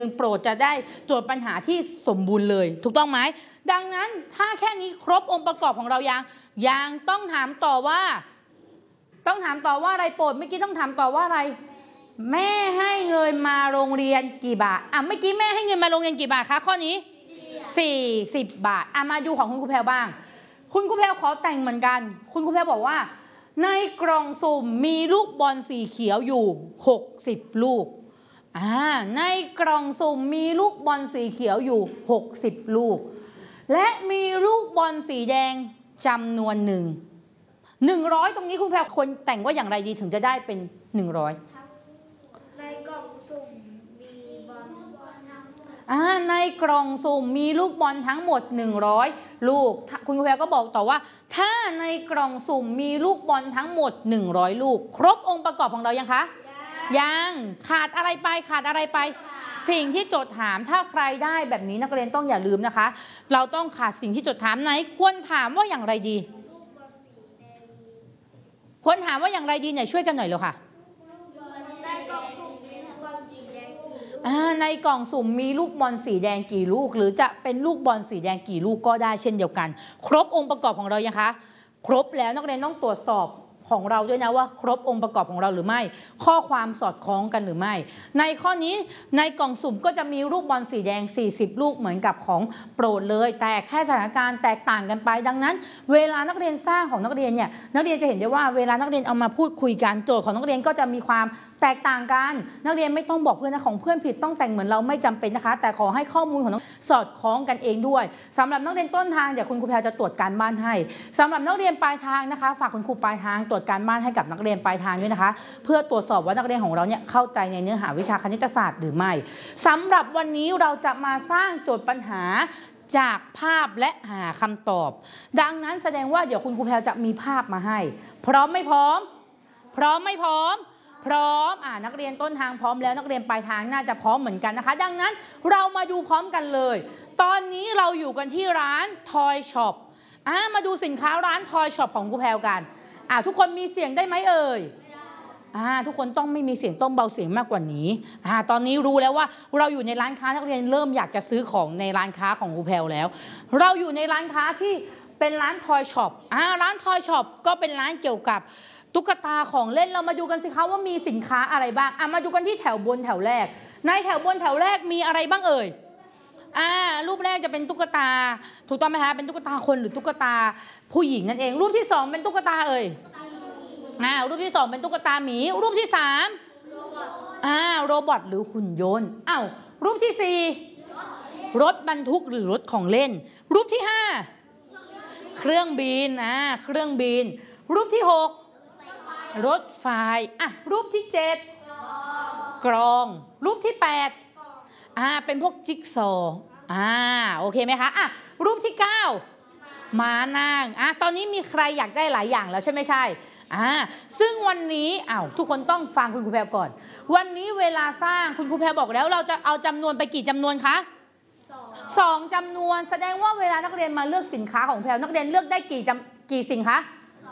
โปรดจะได้โจทย์ปัญหาที่สมบูรณ์เลยถูกต้องไหมดังนั้นถ้าแค่นี้ครบองค์ประกอบของเรายังต้องถามต่อว่าอะไรโปรดเมื่อกี้ต้องถามต่อว่าอะไรแม่ให้เงินมาโรงเรียนกี่บาทเมื่อกี้แม่ให้เงินมาโรงเรียนกี่บาทคะข้อนี้40 บาทมาดูของคุณครูแพรบ้างคุณครูแพรขอแต่งเหมือนกันคุณครูแพรบอกว่าในกล่องสุ่มมีลูกบอลสีเขียวอยู่60ลูกในกล่องสุ่มมีลูกบอลสีเขียวอยู่60ลูกและมีลูกบอลสีแดงจำนวน100ตรงนี้คุณแพรควรแต่งว่าอย่างไรดีถึงจะได้เป็น100ในกล่องสุ่มมีบอลในกล่องสุ่มมีลูกบอลทั้งหมด100ลูกคุณแพรก็บอกต่อว่าถ้าในกล่องสุ่มมีลูกบอลทั้งหมด100ลูกครบองค์ประกอบของเรายังคะยังขาดอะไรไปสิ่งที่โจทย์ถามถ้าใครได้แบบนี้นักเรียนต้องอย่าลืมนะคะเราต้องขาดสิ่งที่โจทย์ถามไหนควรถามว่าอย่างไรดีควรถามว่าอย่างไรดีช่วยกันหน่อยเลยค่ะในกล่องสุ่มมีลูกบอลสีแดงกี่ลูกหรือจะเป็นลูกบอลสีแดงกี่ลูกก็ได้เช่นเดียวกันครบองค์ประกอบของเรายังคะครบแล้วนักเรียนต้องตรวจสอบของเราด้วยนะว่าครบองค์ประกอบของเราหรือไม่ข้อความสอดคล้องกันหรือไม่ในข้อนี้ในกล่องสุ่มก็จะมีลูกบอลสีแดง40ลูกเหมือนกับของโปรดเลยแต่แค่สถานการณ์แตกต่างกันไปดังนั้นเวลานักเรียนสร้างของนักเรียนนักเรียนจะเห็นได้ว่าเวลานักเรียนเอามาพูดคุยกันโจทย์ของนักเรียนก็จะมีความแตกต่างกันนักเรียนไม่ต้องบอกเพื่อนนะของเพื่อนผิดต้องแต่งเหมือนเราไม่จำเป็นนะคะแต่ขอให้ข้อมูลของสอดคล้องกันเองด้วยสำหรับนักเรียนต้นทางเดี๋ยวคุณครูแพรจะตรวจการบ้านให้สำหรับนักเรียนปลายทางนะคะฝากคุณครูปลายทางตรวจการบ้านให้กับนักเรียนปลายทางด้วยนะคะเพื่อตรวจสอบว่านักเรียนของเราเข้าใจในเนื้อหาวิชาคณิตศาสตร์หรือไม่สำหรับวันนี้เราจะมาสร้างโจทย์ปัญหาจากภาพและหาคำตอบดังนั้นแสดงว่าเดี๋ยวคุณครูแพรจะมีภาพมาให้พร้อมไม่พร้อมพร้อมไม่พร้อมพร้อมนักเรียนต้นทางพร้อมแล้วนักเรียนปลายทางน่าจะพร้อมเหมือนกันนะคะดังนั้นเรามาดูพร้อมกันเลยตอนนี้เราอยู่กันที่ร้าน Toy Shop มาดูสินค้าร้าน Toy Shop ของครูแพรกันทุกคนมีเสียงได้ไหมเอ่ยทุกคนต้องไม่มีเสียงต้องเบาเสียงมากกว่านี้ตอนนี้รู้แล้วว่าเราอยู่ในร้านค้านักเรียนเริ่มอยากจะซื้อของในร้านค้าของครูแพรแล้วเราอยู่ในร้านค้าที่เป็นร้าน Toy Shop ร้าน Toy Shop ก็เป็นร้านเกี่ยวกับตุ๊กตาของเล่นเรามาดูกันสิคะว่ามีสินค้าอะไรบ้างมาดูกันที่แถวบนแถวแรกในแถวบนแถวแรกมีอะไรบ้างเอ่ยรูปแรกจะเป็นตุ๊กตาถูกต้องไหมคะเป็นตุ๊กตาคนหรือตุ๊กตาผู้หญิงนั่นเองรูปที่2เป็นตุ๊กตาเอ่ยรูปที่2เป็นตุ๊กตาหมีรูปที่3โรบอทหรือหุ่นยนต์รูปที่4รถบรรทุกหรือรถของเล่นรูปที่5เครื่องบินเครื่องบินรูปที่6รถไฟรูปที่7กรองรูปที่8เป็นพวกจิ๊กซอว์โอเคไหมคะรูปที่9ม้านั่งตอนนี้มีใครอยากได้หลายอย่างแล้วใช่ไม่ใช่ซึ่งวันนี้ทุกคนต้องฟังคุณครูแพรก่อนวันนี้เวลาสร้างคุณครูแพรบอกแล้วเราจะเอาจำนวนไปกี่จำนวนคะ2จำนวนแสดงว่าเวลานักเรียนมาเลือกสินค้าของแพรนักเรียนเลือกได้กี่สิ่งคะ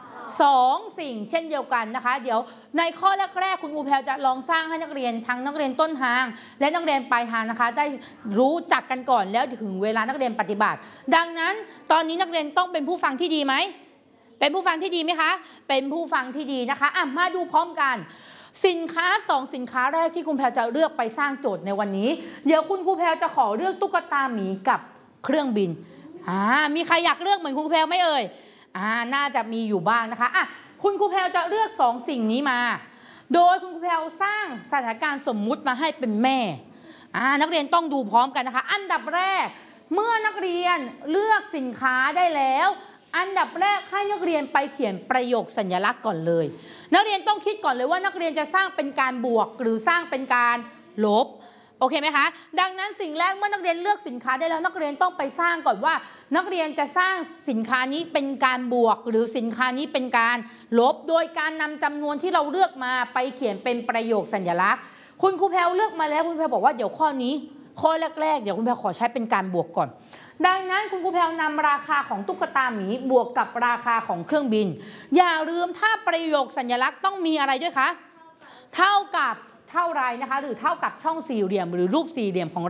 2สิ่งเช่นเดียวกันนะคะเดี๋ยวในข้อแรกๆคุณครูแพรจะลองสร้างให้นักเรียนทั้งนักเรียนต้นทางและนักเรียนปลายทางนะคะได้รู้จักกันก่อนแล้วถึงเวลานักเรียนปฏิบัติดังนั้นตอนนี้นักเรียนต้องเป็นผู้ฟังที่ดีไหมเป็นผู้ฟังที่ดีไหมคะเป็นผู้ฟังที่ดีนะคะมาดูพร้อมกันสินค้า2สินค้าแรกที่คุณแพรจะเลือกไปสร้างโจทย์ในวันนี้เดี๋ยวคุณครูแพรจะขอเลือกตุ๊กตาหมีกับเครื่องบินมีใครอยากเลือกเหมือนคุณครูแพรไหมเอ่ยน่าจะมีอยู่บ้างนะคะคุณครูแพรจะเลือก2สิ่งนี้มาโดยคุณครูแพรสร้างสถานการณ์สมมุติมาให้เป็นแม่นักเรียนต้องดูพร้อมกันนะคะอันดับแรกเมื่อนักเรียนเลือกสินค้าได้แล้วอันดับแรกให้นักเรียนไปเขียนประโยคสัญลักษณ์ก่อนเลยนักเรียนต้องคิดก่อนเลยว่านักเรียนจะสร้างเป็นการบวกหรือสร้างเป็นการลบโอเคไหมคะดังนั้นสิ่งแรกเมื่อนักเรียนเลือกสินค้าได้แล้วนักเรียนต้องไปสร้างก่อนว่านักเรียนจะสร้างสินค้านี้เป็นการบวกหรือสินค้านี้เป็นการลบโดยการนำจำนวนที่เราเลือกมาไปเขียนเป็นประโยคสัญลักษณ์คุณครูแพรเลือกมาแล้วคุณครูแพรบอกว่าเดี๋ยวข้อนี้ข้อแรกๆเดี๋ยวคุณแพรขอใช้เป็นการบวกก่อนดังนั้นคุณครูแพรนำราคาของตุ๊กตาหมีบวกกับราคาของเครื่องบินอย่าลืมถ้าประโยคสัญลักษณ์ต้องมีอะไรด้วยคะเท่ากับเท่าไรนะคะหรือเท่ากับช่องสี่เหลี่ยมหรือรูปสี่เหลี่ยมของเรา